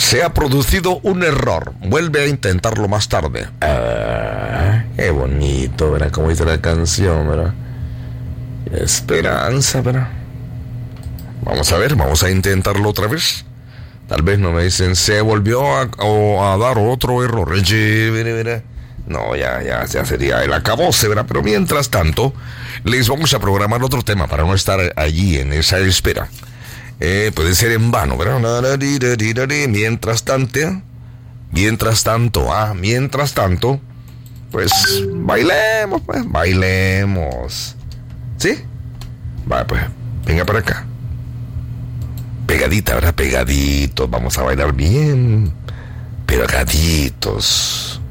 Se ha producido un error. Vuelve a intentarlo más tarde. Qué bonito, ¿verdad? Como dice la canción, ¿verdad? Esperanza, ¿verdad? Vamos a ver, vamos a intentarlo otra vez. Tal vez no me dicen, se volvió a dar otro error. No, ya sería el acabose, ¿verdad? Pero mientras tanto, les vamos a programar otro tema para no estar allí en esa espera. Puede ser en vano, ¿verdad? Mientras tanto, pues bailemos. ¿Sí? Va, pues, venga para acá. Pegadita, ¿verdad? Pegaditos, vamos a bailar bien pegaditos.